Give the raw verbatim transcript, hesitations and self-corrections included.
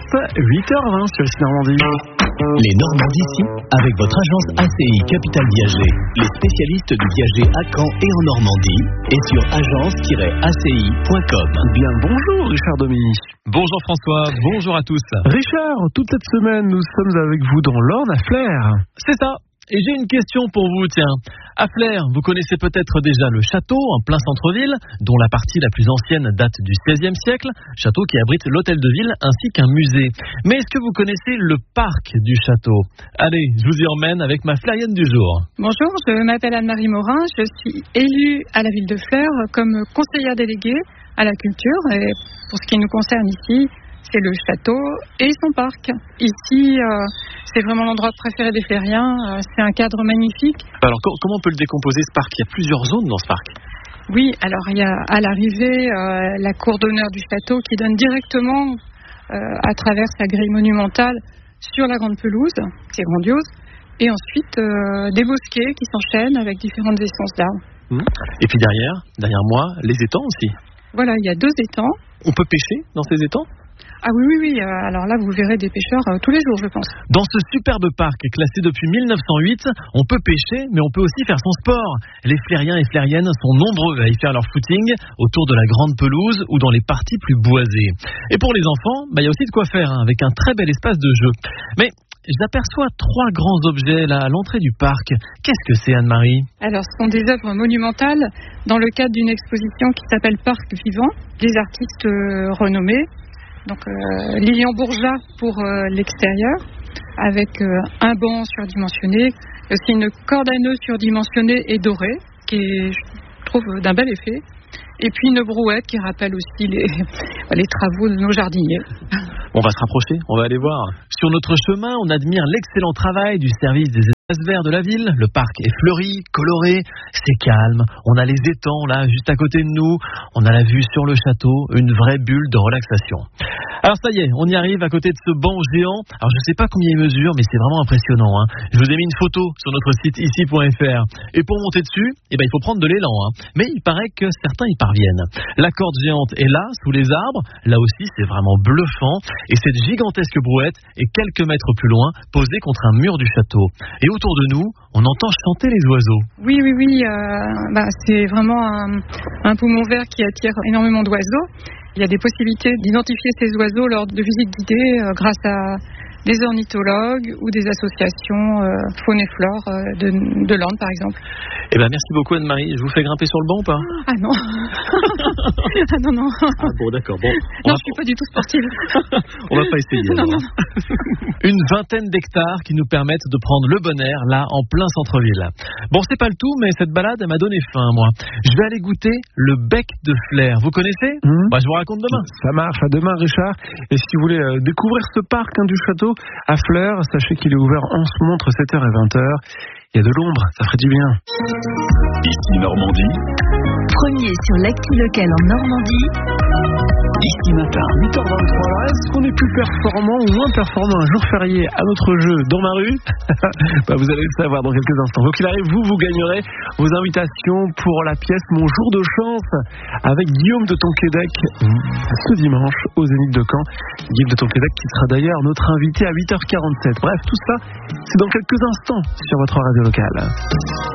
huit heures vingt sur ici Normandie. Les Normands d'ici, avec votre agence A C I Capital Viager, les spécialistes du viager à Caen et en Normandie, et sur agence tiret a c i point com. Bien le bonjour Richard Domy. Bonjour François, bonjour à tous. Richard, toute cette semaine, nous sommes avec vous dans l'Orne à Flers. C'est ça. Et j'ai une question pour vous, tiens. À Flers, vous connaissez peut-être déjà le château en plein centre-ville, dont la partie la plus ancienne date du seizième siècle, château qui abrite l'hôtel de ville ainsi qu'un musée. Mais est-ce que vous connaissez le parc du château? Allez, je vous y emmène avec ma Flerienne du jour. Bonjour, je m'appelle Anne-Marie Morin, je suis élue à la ville de Flers comme conseillère déléguée à la culture. Et pour ce qui nous concerne ici, c'est le château et son parc. Ici, euh, c'est vraiment l'endroit préféré des Flériens. Euh, c'est un cadre magnifique. Alors, comment on peut le décomposer ce parc? Il y a plusieurs zones dans ce parc. Oui, alors il y a à l'arrivée euh, la cour d'honneur du château qui donne directement euh, à travers sa grille monumentale sur la grande pelouse, qui est grandiose. Et ensuite, euh, des bosquets qui s'enchaînent avec différentes essences d'arbres. Mmh. Et puis derrière, derrière moi, les étangs aussi. Voilà, il y a deux étangs. On peut pêcher dans ces étangs? Ah oui, oui, oui. Alors là, vous verrez des pêcheurs euh, tous les jours, je pense. Dans ce superbe parc classé depuis mille neuf cent huit, on peut pêcher, mais on peut aussi faire son sport. Les Flériens et Flériennes sont nombreux à y faire leur footing autour de la grande pelouse ou dans les parties plus boisées. Et pour les enfants, bah, y a aussi de quoi faire, hein, avec un très bel espace de jeu. Mais j'aperçois trois grands objets là à l'entrée du parc. Qu'est-ce que c'est, Anne-Marie? Alors, ce sont des œuvres monumentales dans le cadre d'une exposition qui s'appelle Parc Vivant, des artistes euh, renommés. Donc euh, Lilian Bourgeat pour euh, l'extérieur, avec euh, un banc surdimensionné, aussi une corde à nœuds surdimensionnée et dorée, qui est, je trouve, d'un bel effet. Et puis une brouette qui rappelle aussi les, les travaux de nos jardiniers. On va se rapprocher, on va aller voir. Sur notre chemin, on admire l'excellent travail du service des espaces verts de la ville. Le parc est fleuri, coloré, c'est calme. On a les étangs là, juste à côté de nous. On a la vue sur le château, une vraie bulle de relaxation. Alors ça y est, on y arrive à côté de ce banc géant. Alors je sais pas combien il mesure, mais c'est vraiment impressionnant, hein. Je vous ai mis une photo sur notre site ici point f r. Et pour monter dessus, eh ben, il faut prendre de l'élan, hein. Mais il paraît que certains y parviennent. La corde géante est là, sous les arbres. Là aussi, c'est vraiment bluffant. Et cette gigantesque brouette est quelques mètres plus loin, posée contre un mur du château. Et autour de nous, on entend chanter les oiseaux. Oui, oui, oui. Euh, bah, c'est vraiment un, un poumon vert qui attire énormément d'oiseaux. Il y a des possibilités d'identifier ces oiseaux lors de visites guidées euh, grâce à des ornithologues ou des associations euh, faune et flore euh, de, de l'Orne, par exemple. Eh ben, merci beaucoup, Anne-Marie. Je vous fais grimper sur le banc ou pas? Ah non. Ah non, non. Ah bon, d'accord. Bon, non, va... je suis pas du tout sportive. On va pas essayer. Non, non, non. Une vingtaine d'hectares qui nous permettent de prendre le bon air, là, en plein centre-ville. Bon, c'est pas le tout, mais cette balade, elle m'a donné faim, moi. Je vais aller goûter le bec de Flers. Vous connaissez? mmh. Bah, je vous raconte demain. Ça marche. À demain, Richard. Et si vous voulez euh, découvrir ce parc, hein, du château à Flers, sachez qu'il est ouvert en ce moment entre sept heures et vingt heures. Il y a de l'ombre, ça ferait du bien. Ici Normandie. Premier sur l'actu local en Normandie. Ici matin. huit heures vingt-trois. Alors, est-ce qu'on est plus performant ou moins performant un jour férié à notre jeu dans ma rue? Bah, vous allez le savoir dans quelques instants. Quoi qu'il arrive, vous, vous gagnerez vos invitations pour la pièce Mon jour de chance avec Guillaume de Tonquédec ce dimanche au Zénith de Caen. Guillaume de Tonquédec qui sera d'ailleurs notre invité à huit heures quarante-sept. Bref, tout ça, c'est dans quelques instants sur votre radio locale.